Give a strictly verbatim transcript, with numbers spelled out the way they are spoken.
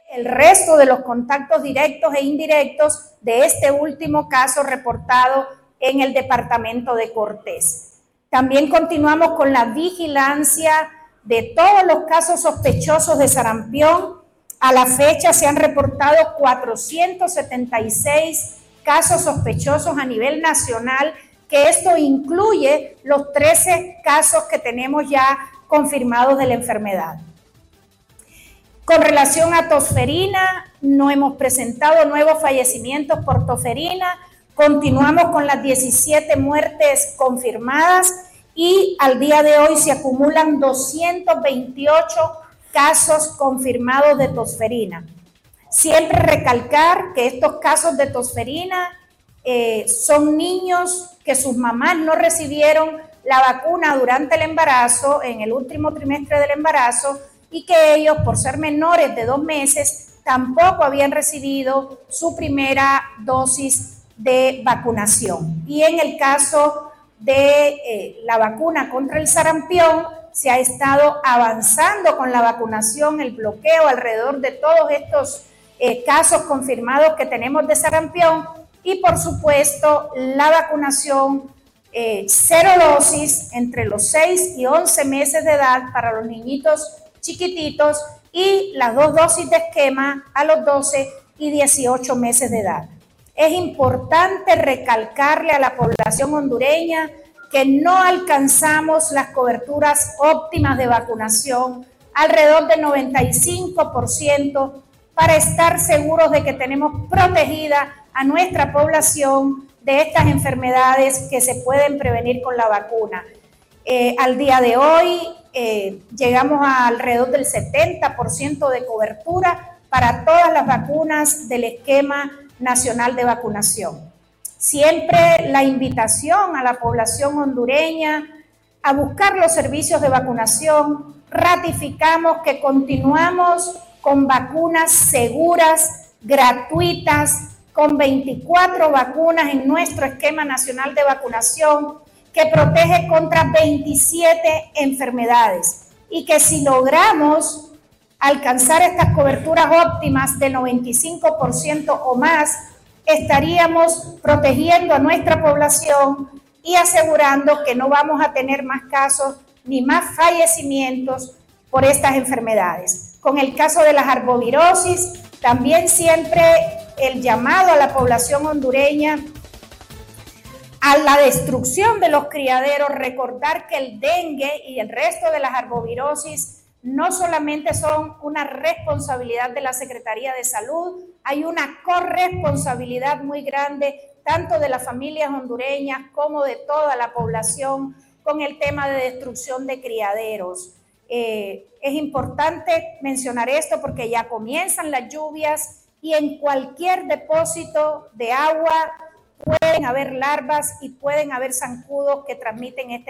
el resto de los contactos directos e indirectos de este último caso reportado en el departamento de Cortés. También continuamos con la vigilancia de todos los casos sospechosos de sarampión. A la fecha se han reportado cuatrocientos setenta y seis casos sospechosos a nivel nacional, que esto incluye los trece casos que tenemos ya confirmados de la enfermedad. Con relación a tosferina, no hemos presentado nuevos fallecimientos por tosferina. Continuamos con las diecisiete muertes confirmadas y al día de hoy se acumulan doscientos veintiocho casos confirmados de tosferina. Siempre recalcar que estos casos de tosferina eh, son niños que sus mamás no recibieron la vacuna durante el embarazo, en el último trimestre del embarazo, y que ellos, por ser menores de dos meses, tampoco habían recibido su primera dosis de vacunación. Y en el caso de eh, la vacuna contra el sarampión, se ha estado avanzando con la vacunación, el bloqueo alrededor de todos estos eh, casos confirmados que tenemos de sarampión y, por supuesto, la vacunación eh, cero dosis entre los seis y once meses de edad para los niñitos chiquititos y las dos dosis de esquema a los doce y dieciocho meses de edad. Es importante recalcarle a la población hondureña que no alcanzamos las coberturas óptimas de vacunación, alrededor del noventa y cinco por ciento, para estar seguros de que tenemos protegida a nuestra población de estas enfermedades que se pueden prevenir con la vacuna. Eh, al día de hoy eh, llegamos a alrededor del setenta por ciento de cobertura para todas las vacunas del esquema nacional de vacunación. Siempre la invitación a la población hondureña a buscar los servicios de vacunación. Ratificamos que continuamos con vacunas seguras, gratuitas, con veinticuatro vacunas en nuestro esquema nacional de vacunación que protege contra veintisiete enfermedades y que si logramos alcanzar estas coberturas óptimas de noventa y cinco por ciento o más, estaríamos protegiendo a nuestra población y asegurando que no vamos a tener más casos ni más fallecimientos por estas enfermedades. Con el caso de las arbovirosis, también siempre el llamado a la población hondureña a la destrucción de los criaderos, recordar que el dengue y el resto de las arbovirosis no solamente son una responsabilidad de la Secretaría de Salud, hay una corresponsabilidad muy grande tanto de las familias hondureñas como de toda la población con el tema de destrucción de criaderos. Eh, es importante mencionar esto porque ya comienzan las lluvias y en cualquier depósito de agua pueden haber larvas y pueden haber zancudos que transmiten este